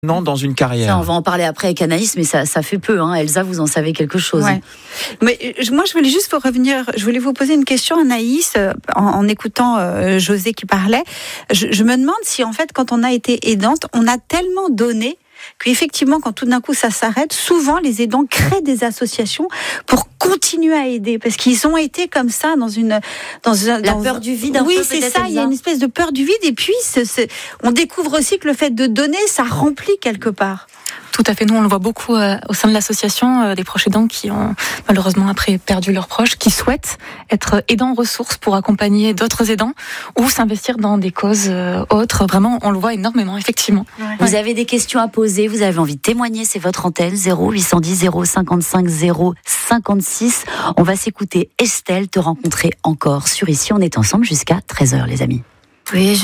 Non, dans une carrière. Ça, on va en parler après avec Anaïs, mais ça fait peu. Elsa, vous en savez quelque chose. Ouais. Mais moi, je voulais juste je voulais vous poser une question, Anaïs, en écoutant José qui parlait. Je me demande si, en fait, quand on a été aidante, on a tellement donné qu'effectivement, quand tout d'un coup ça s'arrête, souvent les aidants créent des associations pour continuer à aider, parce qu'ils ont été comme ça dans la peur du vide. Oui, c'est ça. Il y a une espèce de peur du vide, et puis on découvre aussi que le fait de donner, ça remplit quelque part. Tout à fait. Nous, on le voit beaucoup au sein de l'association, des proches aidants qui ont malheureusement après perdu leurs proches, qui souhaitent être aidants ressources pour accompagner d'autres aidants ou s'investir dans des causes autres. Vraiment, on le voit énormément, effectivement. Ouais. Vous avez des questions à poser, vous avez envie de témoigner, c'est votre antenne 0810 055 056. On va s'écouter Estelle, Te rencontrer encore sur Ici. On est ensemble jusqu'à 13h, les amis. Oui,